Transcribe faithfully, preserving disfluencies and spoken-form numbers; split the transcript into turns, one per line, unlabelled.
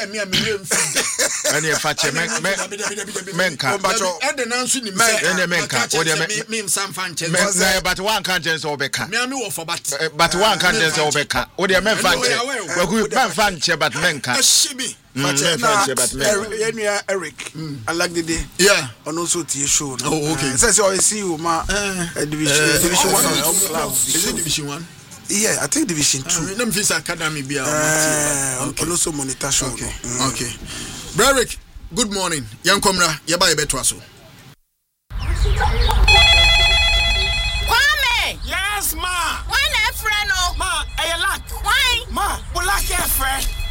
say me a million.
And you fetch menka.
And the answer ni
me and menka. What you
mean some fan check.
But one can't just obeka.
Me am for but
but one can't just obeka. What you men fan check. We good man fan check but menka.
Shibi.
But Eric, I like the day.
Yeah.
And also to your show.
Oh, okay.
Says I see you, ma. Division Division One club.
Is it Division One?
Yeah, I think Division Two.
Let me fix academy. Be
okay. Also monitor show.
Okay. Mm. Okay. Beric, good morning. Young Comra, Yabai Betwaso.
Kwame!
Yes, ma.
Why not friend?
Ma, I like.
Why?
Ma, well, like a friend.